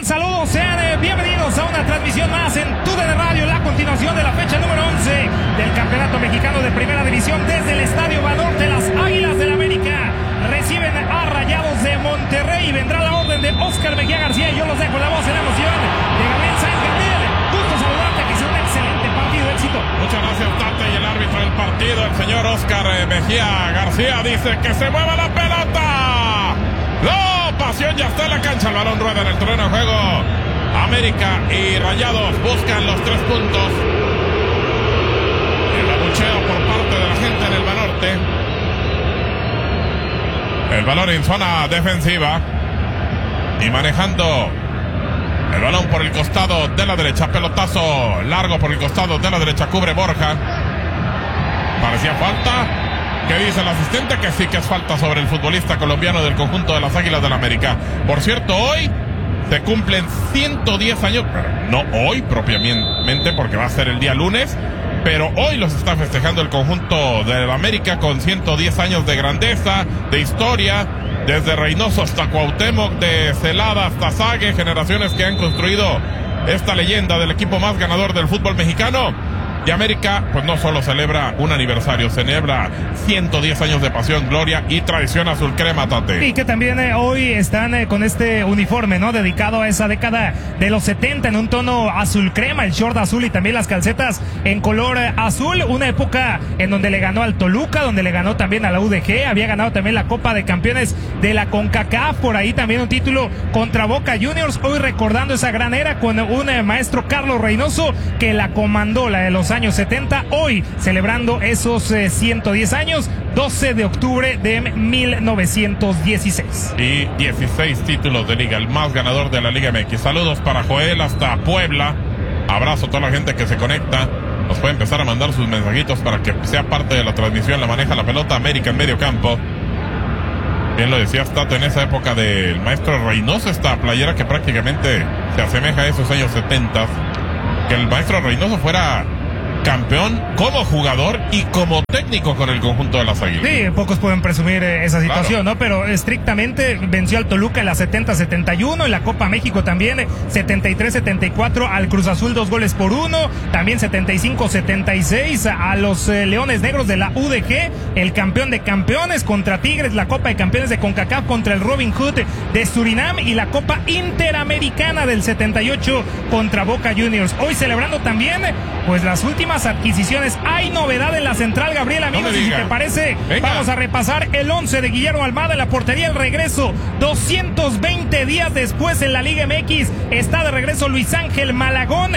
Saludos, sean bienvenidos a una transmisión más en TUDN Radio, la continuación de la fecha número 11 del Campeonato Mexicano de Primera División desde el Estadio Banorte. Las Águilas del América reciben a Rayados de Monterrey. Vendrá la orden de Oscar Mejía García y yo los dejo la voz en la emoción de Gabriel Sainz. Gabriel, gusto saludarte, que sea un excelente partido, éxito. Muchas gracias, Tate, y el árbitro del partido, el señor Oscar Mejía García, dice que se mueva la pelota. ¡No! Pasión ya está en la cancha, el balón rueda en el terreno de juego. América y Rayados buscan los 3 puntos. El abucheo por parte de la gente en el Banorte. El balón en zona defensiva y manejando el balón por el costado de la derecha. Pelotazo largo por el costado de la derecha, cubre Borja. Parecía falta. ¿Qué dice el asistente? Que sí, que es falta sobre el futbolista colombiano del conjunto de las Águilas del América. Por cierto, hoy se cumplen 110 años, no hoy propiamente, porque va a ser el día lunes, pero hoy los está festejando el conjunto de la América con 110 años de grandeza, de historia, desde Reynoso hasta Cuauhtémoc, de Celada hasta Sague, generaciones que han construido esta leyenda del equipo más ganador del fútbol mexicano. Y América, pues no solo celebra un aniversario, celebra 110 años de pasión, gloria y tradición azul crema, Tate. Y que también hoy están con este uniforme, ¿no? Dedicado a esa década de los 70 en un tono azul crema, el short azul y también las calcetas en color azul. Una época en donde le ganó al Toluca, donde le ganó también a la UDG, había ganado también la Copa de Campeones de la CONCACAF, por ahí también un título contra Boca Juniors. Hoy recordando esa gran era con un maestro Carlos Reynoso que la comandó, la de los años 70, hoy celebrando esos 110 años, 12 de octubre de 1916. Y 16 títulos de liga, el más ganador de la Liga MX. Saludos para Joel hasta Puebla. Abrazo a toda la gente que se conecta. Nos puede empezar a mandar sus mensajitos para que sea parte de la transmisión. La maneja la pelota América en medio campo. Bien lo decías, Tato, en esa época del maestro Reynoso, esta playera que prácticamente se asemeja a esos años 70. Que el maestro Reynoso fuera campeón como jugador y como técnico con el conjunto de las Águilas. Sí, pocos pueden presumir esa situación, claro, ¿no? Pero estrictamente venció al Toluca en la 70-71, en la Copa México también 73-74 al Cruz Azul 2-1, también 75-76 a los Leones Negros de la UDG, el campeón de campeones contra Tigres, la Copa de Campeones de CONCACAF contra el Robin Hood de Surinam y la Copa Interamericana del 78 contra Boca Juniors. Hoy celebrando también pues las últimas adquisiciones. Hay novedad en la central, Gabriel, amigos, y si te parece, vamos a repasar el 11 de Guillermo Almada en la portería. El regreso 220 días después en la Liga MX, está de regreso Luis Ángel Malagón,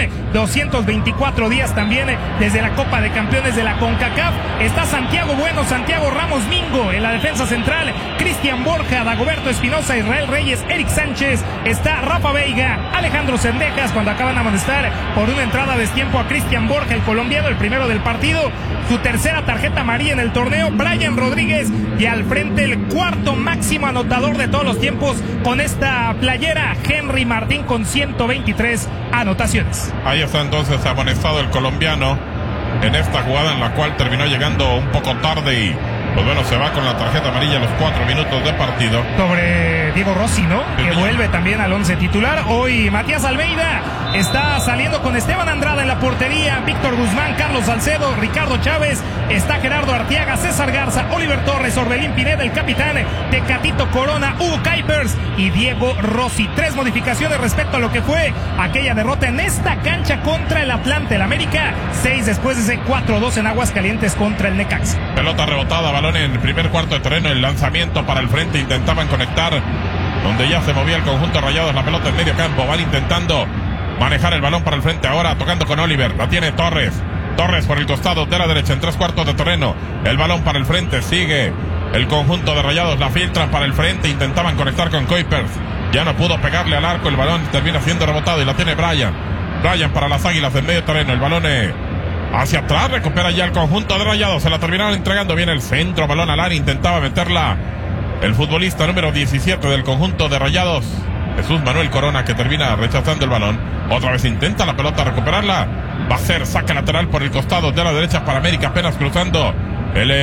224 días también desde la Copa de Campeones de la CONCACAF. Está Santiago Bueno, Santiago Ramos Mingo en la defensa central, Cristian Borja, Dagoberto Espinosa, Israel Reyes, Eric Sánchez, está Rafa Veiga, Alejandro Cendejas, cuando acaban de amonestar por una entrada a destiempo a Cristian Borja, el colombiano, el primero del partido, su tercera tarjeta amarilla en el torneo, Brian Rodríguez, y al frente el cuarto máximo anotador de todos los tiempos con esta playera, Henry Martín, con 123 anotaciones. Ahí está entonces amonestado el colombiano en esta jugada en la cual terminó llegando un poco tarde y pues bueno, se va con la tarjeta amarilla a los 4 minutos de partido. Sobre Diego Rossi, ¿no? Que vuelve también al 11 titular. Hoy Matías Almeida está saliendo con Esteban Andrada en la portería, Víctor Guzmán, Carlos Salcedo, Ricardo Chávez, está Gerardo Arteaga, César Garza, Oliver Torres, Orbelín Pineda, el capitán, Tecatito Corona, Hugo Kuipers y Diego Rossi. 3 modificaciones respecto a lo que fue aquella derrota en esta cancha contra el Atlante, el América. 6 después de ese 4-2 en Aguascalientes contra el Necaxa. Pelota rebotada, balón en el primer cuarto de terreno, el lanzamiento para el frente, intentaban conectar donde ya se movía el conjunto Rayados, la pelota en medio campo, van intentando manejar el balón para el frente, ahora tocando con Oliver, la tiene Torres por el costado de la derecha en 3 cuartos de terreno, el balón para el frente, sigue el conjunto de Rayados, la filtran para el frente, intentaban conectar con Kuipers, ya no pudo pegarle al arco, el balón termina siendo rebotado y la tiene Brian para las Águilas en medio terreno, el balón hacia atrás, recupera ya el conjunto de Rayados, se la terminaron entregando bien el centro, balón al área, intentaba meterla el futbolista número 17 del conjunto de Rayados, Jesús Manuel Corona, que termina rechazando el balón, otra vez intenta la pelota recuperarla, va a ser saque lateral por el costado de la derecha para América, apenas cruzando el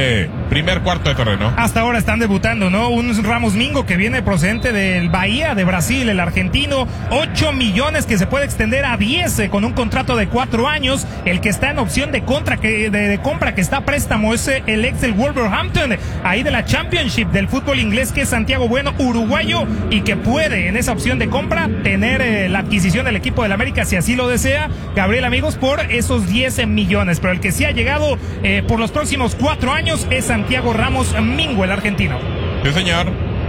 primer cuarto de terreno. Hasta ahora están debutando, ¿no? Un Ramos Mingo que viene procedente del Bahía de Brasil, el argentino, 8 millones que se puede extender a 10 con un contrato de 4 años. El que está en opción de compra que está a préstamo es el ex del Wolverhampton, ahí de la Championship del fútbol inglés, que es Santiago Bueno, uruguayo, y que puede en esa opción de compra tener la adquisición del equipo del América si así lo desea, Gabriel, amigos, por esos 10 millones. Pero el que sí ha llegado por los próximos 4 años es Santiago Ramos Mingo, el argentino. Sí, señor.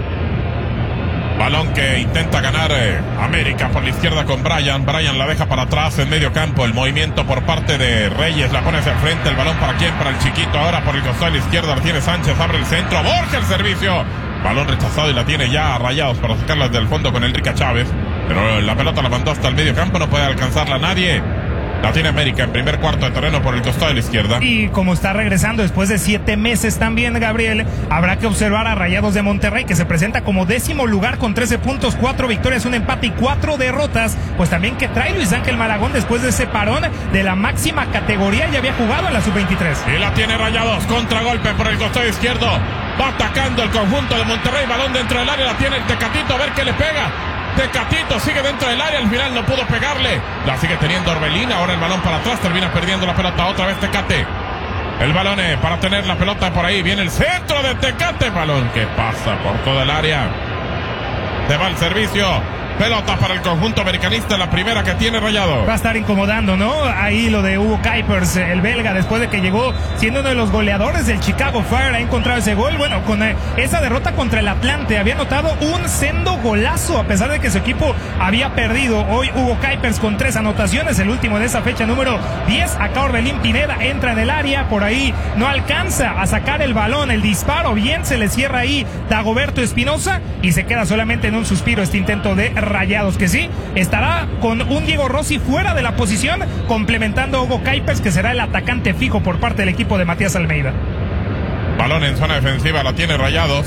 Balón que intenta ganar América por la izquierda con Brian. Brian la deja para atrás en medio campo. El movimiento por parte de Reyes la pone hacia el frente. El balón para quién, para el chiquito. Ahora por el costado de la izquierda la tiene Sánchez. Abre el centro. Borja el servicio. Balón rechazado y la tiene ya Rayados para sacarla desde el fondo con Enrique Chávez. Pero la pelota la mandó hasta el medio campo. No puede alcanzarla nadie. La tiene América en primer cuarto de terreno por el costado de la izquierda. Y como está regresando después de 7 meses también, Gabriel, habrá que observar a Rayados de Monterrey, que se presenta como 10º lugar con 13 puntos, 4 victorias, 1 empate y 4 derrotas. Pues también que trae Luis Ángel Malagón después de ese parón de la máxima categoría, ya había jugado en la sub-23. Y la tiene Rayados, contragolpe por el costado izquierdo. Va atacando el conjunto de Monterrey, balón dentro del área, la tiene el Tecatito, a ver qué le pega. Tecatito sigue dentro del área, al final no pudo pegarle. La sigue teniendo Orbelín, ahora el balón para atrás, termina perdiendo la pelota otra vez Tecate. El balón para tener la pelota por ahí, viene el centro de Tecate, balón que pasa por toda el área. Se va el servicio. Pelota para el conjunto americanista, la primera que tiene Rayado. Va a estar incomodando, ¿no? Ahí lo de Hugo Kuipers, el belga, después de que llegó siendo uno de los goleadores del Chicago Fire, ha encontrado ese gol. Bueno, con esa derrota contra el Atlante había anotado un sendo golazo, a pesar de que su equipo había perdido. Hoy Hugo Kuipers con 3 anotaciones, el último de esa fecha, número 10. Acá Orbelín Pineda entra en el área, por ahí no alcanza a sacar el balón, el disparo, bien se le cierra ahí Dagoberto Espinosa y se queda solamente en un suspiro este intento de Rayados, que sí, estará con un Diego Rossi fuera de la posición, complementando a Hugo Kuipers, que será el atacante fijo por parte del equipo de Matías Almeida. Balón en zona defensiva, la tiene Rayados.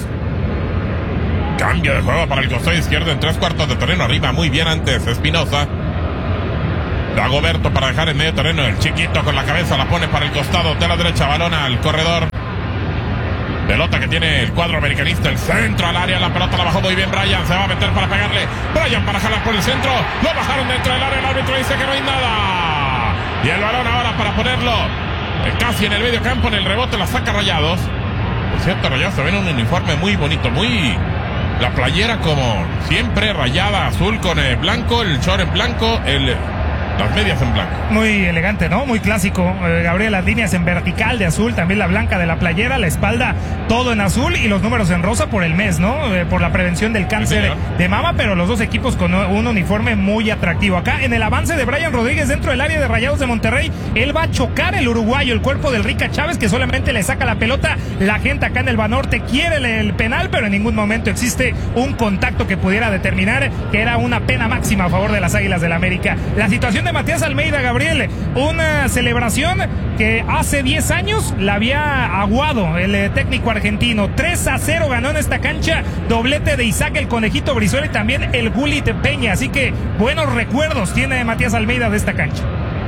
Cambio de juego para el costado izquierdo en 3/4 de terreno, arriba muy bien antes Espinosa. Dagoberto para dejar en medio terreno, el chiquito con la cabeza la pone para el costado de la derecha, balón al corredor. Pelota que tiene el cuadro americanista, el centro al área, la pelota la bajó muy bien Brian, se va a meter para pegarle, Brian para jalar por el centro, lo bajaron dentro del área, el árbitro dice que no hay nada, y el balón ahora para ponerlo casi en el medio campo, en el rebote la saca Rayados. Por cierto, Rayados también un uniforme muy bonito, la playera como siempre, rayada azul con blanco, el short en blanco, las medias en blanco. Muy elegante, ¿no? Muy clásico. Gabriel, las líneas en vertical de azul, también la blanca de la playera, la espalda todo en azul y los números en rosa por el mes, ¿no? Por la prevención del cáncer de mama, pero los dos equipos con un uniforme muy atractivo. Acá en el avance de Brian Rodríguez dentro del área de Rayados de Monterrey, él va a chocar el uruguayo, el cuerpo del Rica Chávez, que solamente le saca la pelota. La gente acá en el Banorte quiere el penal, pero en ningún momento existe un contacto que pudiera determinar que era una pena máxima a favor de las Águilas del la América. La situación de Matías Almeida, Gabriel, una celebración que hace 10 años la había aguado el técnico argentino. 3-0 ganó en esta cancha, doblete de Isaac el Conejito Brizuela y también el Gullit Peña, así que buenos recuerdos tiene Matías Almeida de esta cancha.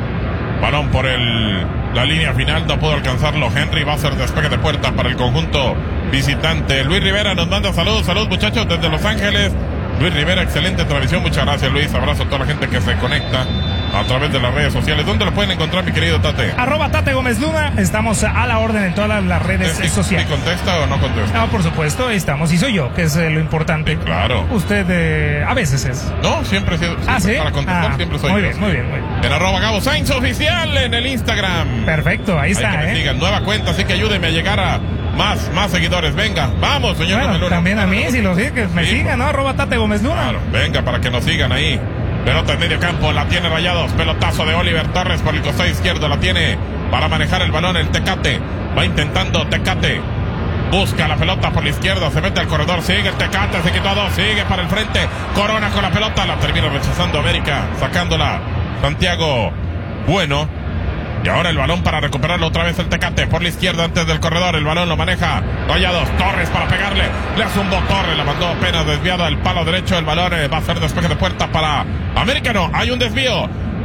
Balón por la línea final, no pudo alcanzarlo Henry, va a ser despegue de puerta para el conjunto visitante. Luis Rivera nos manda saludos muchachos desde Los Ángeles. Luis Rivera, excelente transmisión, muchas gracias Luis, abrazo a toda la gente que se conecta a través de las redes sociales. ¿Dónde lo pueden encontrar, mi querido Tate? @Tate Gómez Luna, estamos a la orden en todas las redes sociales. ¿Sí contesta o no contesta? Por supuesto, ahí estamos, y soy yo, que es lo importante. Sí, claro. Usted a veces es. No, siempre he sido. ¿Sí? Para contestar siempre soy muy yo. Bien, muy bien. En @Gabo Sainz Oficial en el Instagram. Perfecto, ahí está. Que me sigan, nueva cuenta, así que ayúdenme a llegar a más seguidores. Venga, vamos, señor Gómez Luna. También a mí, si lo sigue, que me sigan, ¿no? @Tate Gómez Luna. Claro, venga, para que nos sigan ahí. Pelota en medio campo, la tiene Rayados. Pelotazo de Oliver Torres por el costado izquierdo, la tiene para manejar el balón el Tecate. Va intentando Tecate. Busca la pelota por la izquierda, se mete al corredor, sigue el Tecate, se quitó a 2, sigue para el frente. Corona con la pelota, la termina rechazando América, sacándola Santiago Bueno. Y ahora el balón para recuperarlo otra vez el Tecate por la izquierda antes del corredor. El balón lo maneja Rayados. Torres para pegarle. Le hace un Torres. La mandó apenas desviada al palo derecho. El balón va a ser despeje de puerta para América. No, hay un desvío.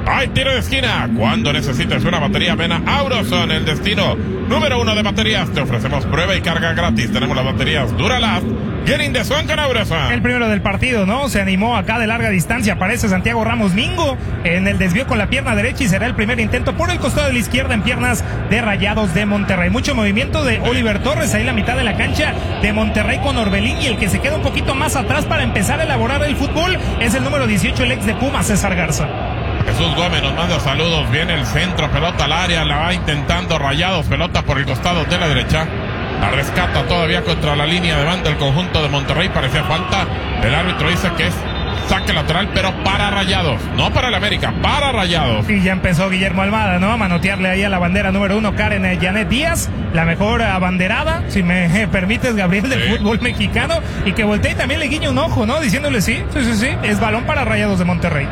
Hay tiro de esquina. Cuando necesites una batería, ven a Auroson, el destino número 1 de baterías. Te ofrecemos prueba y carga gratis. Tenemos las baterías Duralast. Getting the Sun con Auroson. El primero del partido, ¿no? Se animó acá de larga distancia. Aparece Santiago Ramos Mingo en el desvío con la pierna derecha y será el primer intento por el costado de la izquierda en piernas de Rayados de Monterrey. Mucho movimiento de Oliver Torres ahí la mitad de la cancha de Monterrey con Orbelín, y el que se queda un poquito más atrás para empezar a elaborar el fútbol es el número 18, el ex de Pumas, César Garza. Jesús Gómez nos manda saludos. Viene el centro, pelota al área, la va intentando Rayados, pelota por el costado de la derecha. La rescata todavía contra la línea de banda el conjunto de Monterrey. Parecía falta. El árbitro dice que es saque lateral, pero para Rayados, no para el América, para Rayados. Y ya empezó Guillermo Almada, ¿no? A manotearle ahí a la bandera número 1, Karen Janet Díaz, la mejor abanderada, si me permites, Gabriel, del fútbol mexicano, y que voltee y también le guiña un ojo, ¿no? Diciéndole sí, es balón para Rayados de Monterrey.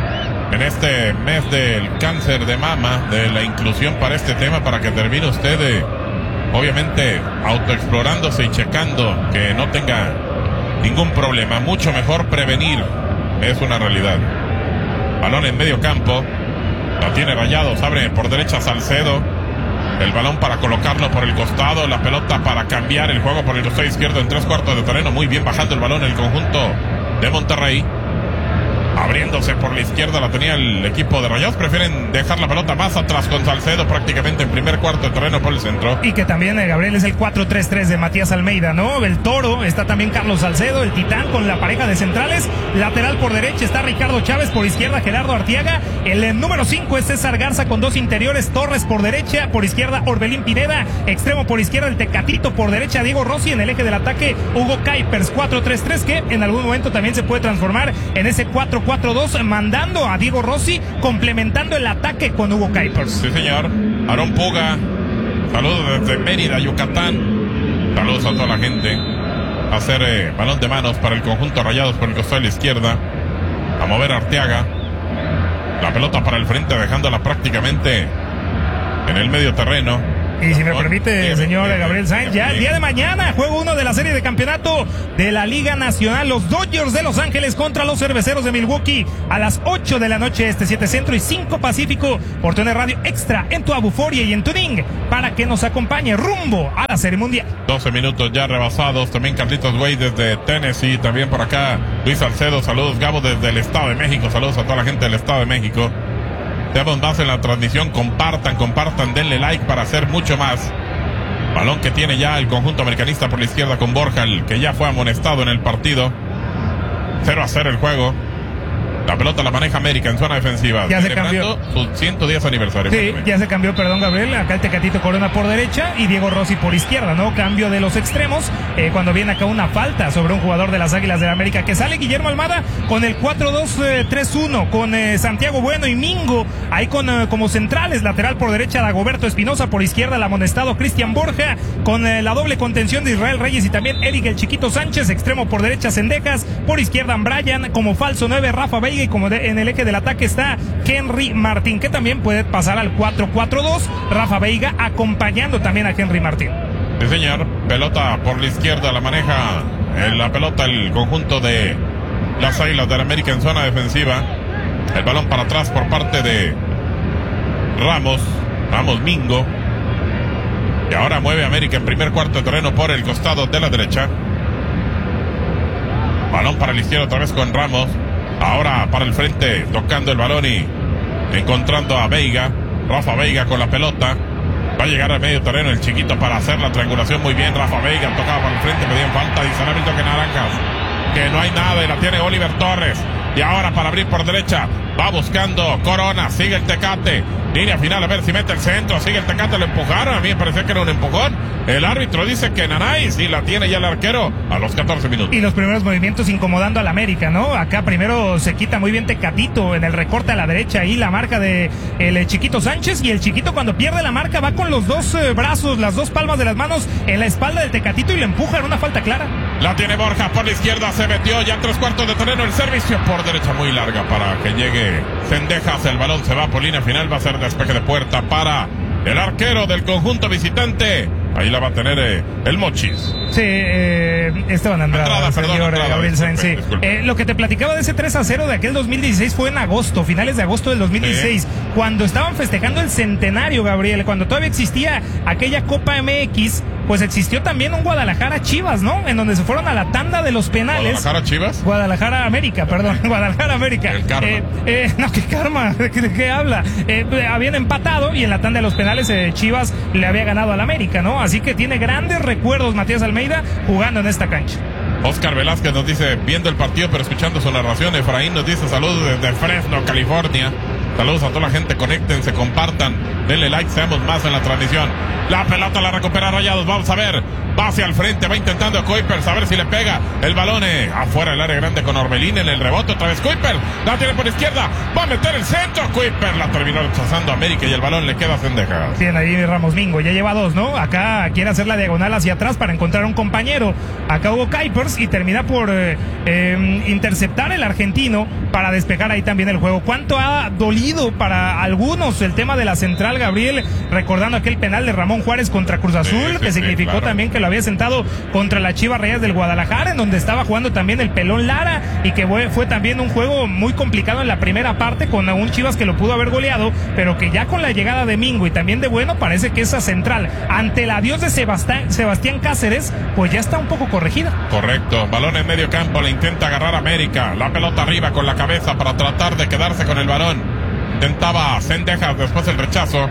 En este mes del cáncer de mama, de la inclusión para este tema, para que termine usted, obviamente, autoexplorándose y checando que no tenga ningún problema. Mucho mejor prevenir, es una realidad. Balón en medio campo, la tiene Rayados, abre por derecha Salcedo. El balón para colocarlo por el costado, la pelota para cambiar el juego por el costado izquierdo en 3/4 de terreno. Muy bien bajando el balón el conjunto de Monterrey. Abriéndose por la izquierda la tenía el equipo de Rayados. Prefieren dejar la pelota más atrás con Salcedo prácticamente en primer cuarto de terreno por el centro. Y que también, Gabriel, es el 4-3-3 de Matías Almeida, ¿no? El Toro, está también Carlos Salcedo, el Titán con la pareja de centrales. Lateral por derecha está Ricardo Chávez, por izquierda Gerardo Arteaga. El número 5 es César Garza con dos interiores, Torres por derecha, por izquierda Orbelín Pineda, extremo por izquierda el Tecatito, por derecha Diego Rossi, en el eje del ataque Hugo Kuipers. 4-3-3 que en algún momento también se puede transformar en ese 4-4-2, mandando a Diego Rossi, complementando el ataque con Hugo Kuipers. Sí, señor. Aarón Puga, saludos desde Mérida, Yucatán. Saludos a toda la gente. A hacer balón de manos para el conjunto Rayados por el costado de la izquierda. A mover a Arteaga. La pelota para el frente, dejándola prácticamente en el medio terreno. Y si me permite, señor Gabriel Sainz, ya el día de mañana, juego 1 de la serie de campeonato de la Liga Nacional, los Dodgers de Los Ángeles contra los Cerveceros de Milwaukee, a las 8 de la noche, 7 Centro y 5 Pacífico, por TUDN Radio Extra, en tu Abuforia y en Tuning, para que nos acompañe rumbo a la Serie Mundial. 12 minutos ya rebasados, también Carlitos Güey desde Tennessee, también por acá Luis Salcedo, saludos Gabo desde el Estado de México, saludos a toda la gente del Estado de México. Tenemos más en la transmisión, compartan, denle like para hacer mucho más. Balón que tiene ya el conjunto americanista por la izquierda con Borja, el que ya fue amonestado en el partido. 0-0 el juego. La pelota la maneja América en zona defensiva. Ya se cambió. Su 110 aniversario. Sí, ya se cambió, perdón, Gabriel. Acá el Tecatito Corona por derecha y Diego Rossi por izquierda, ¿no? Cambio de los extremos. Cuando viene acá una falta sobre un jugador de las Águilas del la América, que sale Guillermo Almada con el 4-2-3-1, con Santiago Bueno y Mingo ahí con como centrales. Lateral por derecha Dagoberto Espinosa, por izquierda el amonestado Cristian Borja, con la doble contención de Israel Reyes y también Eric el Chiquito Sánchez. Extremo por derecha Cendejas, por izquierda Brian, como falso 9 Rafa Veiga, y como en el eje del ataque está Henry Martín, que también puede pasar al 4-4-2. Rafa Veiga acompañando también a Henry Martín. Sí, señor. Pelota por la izquierda, la maneja la pelota el conjunto de las Águilas del América en zona defensiva. El balón para atrás por parte de Ramos Mingo. Y ahora mueve América en primer cuarto de terreno por el costado de la derecha. Balón para la izquierda otra vez con Ramos. Ahora para el frente, tocando el balón y encontrando a Veiga. Rafa Veiga con la pelota. Va a llegar al medio terreno el Chiquito para hacer la triangulación muy bien. Rafa Veiga tocaba para el frente, pedían falta. Dice Hamilton que naranjas, que no hay nada, y la tiene Oliver Torres. Y ahora para abrir por derecha, va buscando Corona, sigue el Tecate. Línea final, a ver si mete el centro, sigue el Tecate, lo empujaron. A mí me parecía que era un empujón. El árbitro dice que Nanay, sí la tiene ya el arquero a los 14 minutos. Y los primeros movimientos incomodando al América, ¿no? Acá primero se quita muy bien Tecatito en el recorte a la derecha, ahí la marca de el Chiquito Sánchez, y el Chiquito cuando pierde la marca va con los dos brazos, las dos palmas de las manos en la espalda del Tecatito y lo empuja en una falta clara. La tiene Borja por la izquierda, se metió ya en 3/4 de terreno, el servicio por derecha muy larga para que llegue Cendejas. El balón se va por línea final, va a ser despeje de puerta para el arquero del conjunto visitante, Ahí la va a tener el Mochis. Sí, Esteban Andrada, señor Gabriel Sainz. Sí. Lo que te platicaba de ese 3-0 de aquel 2016 fue en agosto, finales de agosto del 2016, cuando estaban festejando el centenario, Gabriel, cuando todavía existía aquella Copa MX. Pues existió también un Guadalajara-Chivas, ¿no? En donde se fueron a la tanda de los penales. ¿Guadalajara-Chivas? Guadalajara-América, perdón. Guadalajara-América. El karma. No, ¿qué karma? ¿De qué habla? Habían empatado y en la tanda de los penales Chivas le había ganado al América, ¿no? Así que tiene grandes recuerdos Matías Almeida jugando en esta cancha. Oscar Velázquez nos dice, viendo el partido pero escuchando su narración. Efraín nos dice, saludos desde Fresno, California. Saludos a toda la gente, conéctense, compartan, denle like, seamos más en la transmisión. La pelota la recupera Rayados, vamos a ver, va hacia el frente, va intentando Kuipers, a ver si le pega el balón afuera del área grande con Orbelín en el rebote, otra vez Kuipers, la tiene por izquierda, va a meter el centro, Kuipers la terminó rechazando América y el balón le queda a Cendejas. Bien, ahí Ramos Mingo, ya lleva dos, ¿no? Acá quiere hacer la diagonal hacia atrás para encontrar un compañero, acá hubo Kuipers y termina por interceptar el argentino para despejar ahí también el juego. ¿Cuánto ha dolido para algunos el tema de la central, Gabriel? Recordando aquel penal de Ramón Juárez contra Cruz Azul, que significó claro, también que lo había sentado contra la Chivas Rayadas del Guadalajara, en donde estaba jugando también el Pelón Lara, y que fue también un juego muy complicado en la primera parte, con un Chivas que lo pudo haber goleado, pero que ya con la llegada de Mingo y también de Bueno, parece que esa central, ante el adiós de Sebastián Cáceres, pues ya está un poco corregida. Correcto, balón en medio campo, le intenta agarrar América, la pelota arriba con la cabeza para tratar de quedarse con el balón. Intentaba Cendejas, después el rechazo.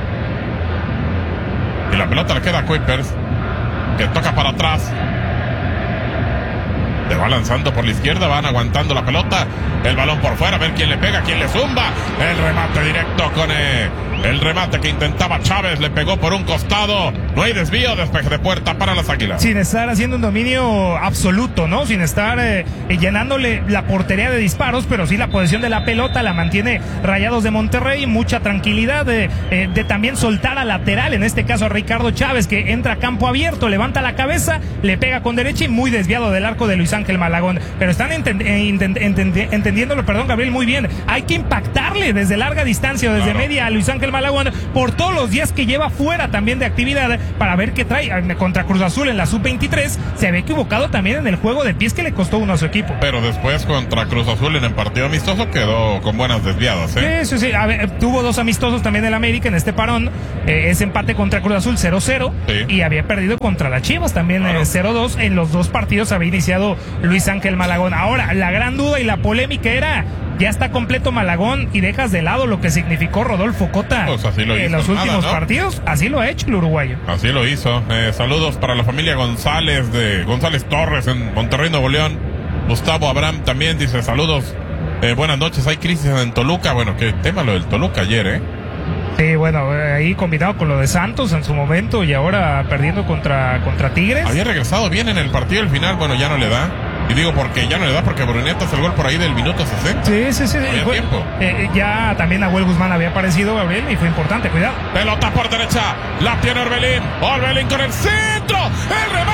Y la pelota le queda a Kuipers, que toca para atrás. Le va lanzando por la izquierda, van aguantando la pelota. El balón por fuera, a ver quién le pega, quién le zumba. El remate directo con el remate que intentaba Chávez, le pegó por un costado. No hay desvío, despeje de puerta para las Águilas. Sin estar haciendo un dominio absoluto, ¿no? Sin estar llenándole la portería de disparos, pero sí la posesión de la pelota la mantiene Rayados de Monterrey. Mucha tranquilidad de también soltar a lateral, en este caso a Ricardo Chávez, que entra a campo abierto, levanta la cabeza, le pega con derecha y muy desviado del arco de Luis Ángel Malagón. Pero están entendiéndolo, perdón, Gabriel, muy bien. Hay que impactarle desde larga distancia, desde claro, media a Luis Ángel Malagón, por todos los días que lleva fuera también de actividad, para ver qué trae. Contra Cruz Azul en la sub-23 se había equivocado también en el juego de pies que le costó uno a su equipo. Pero después contra Cruz Azul en el partido amistoso quedó con buenas desviadas, ¿eh? Sí. A ver, tuvo dos amistosos también el América en este parón. Ese empate contra Cruz Azul 0-0, sí, y había perdido contra las Chivas también, claro, 0-2. En los dos partidos había iniciado Luis Ángel Malagón. Ahora, la gran duda y la polémica era: ya está completo Malagón y dejas de lado lo que significó Rodolfo Cota pues en los últimos partidos. Así lo ha hecho el uruguayo. Así lo hizo. Saludos para la familia González de González Torres en Monterrey, Nuevo León. Gustavo Abraham también dice saludos. Buenas noches, hay crisis en Toluca. Bueno, qué tema lo del Toluca ayer, Sí, bueno, ahí combinado con lo de Santos en su momento y ahora perdiendo contra Tigres. Había regresado bien en el partido al final, bueno, ya no le da. Y digo porque ya no le da, porque Bruneta hace el gol por ahí del minuto 60. Sí. Había tiempo. Ya también Nahuel Guzmán había aparecido, Gabriel, y fue importante, cuidado. Pelota por derecha, la tiene Orbelín con el centro, el remate.